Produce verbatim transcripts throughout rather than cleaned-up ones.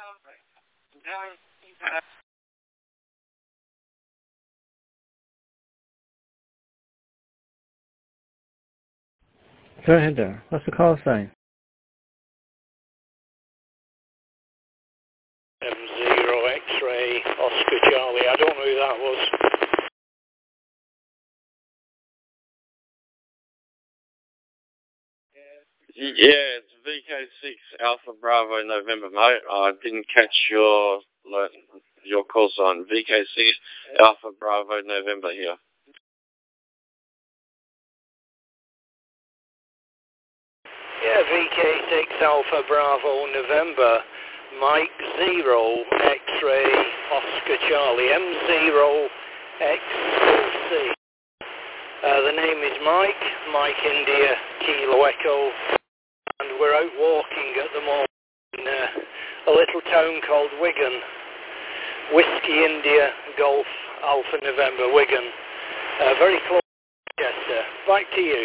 Go ahead there. What's the call saying? M zero X-ray Oscar Charlie. I don't know who that was. Yeah, it's V K six Alpha Bravo November, mate. I didn't catch your your call sign. V K six Alpha Bravo November here. Yeah, V K six Alpha Bravo November, Mike zero X-ray Oscar Charlie, M zero X C. Uh, the name is Mike, Mike India, Kilo Echo, and we're out walking at the moment in uh, a little town called Wigan. Whiskey India Golf Alpha November, Wigan. Uh, very close to Chester. Back to you.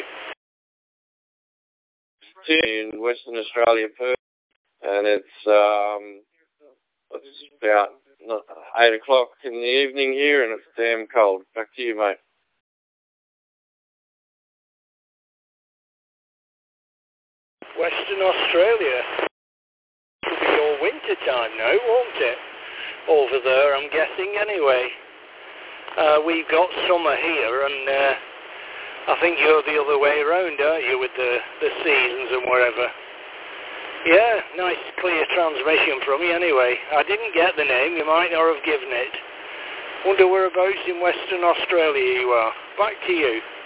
In Western Australia, Perth, and it's um, it's about eight o'clock in the evening here, and it's damn cold. Back to you, mate. Western Australia will be your winter time now, won't it? Over there, I'm guessing. Anyway, uh, we've got summer here, and uh, I think you're the other way around, aren't you, with the, the seasons and wherever? Yeah, nice clear transmission from you anyway. I didn't get the name, you might not have given it. Wonder whereabouts in Western Australia you are. Back to you.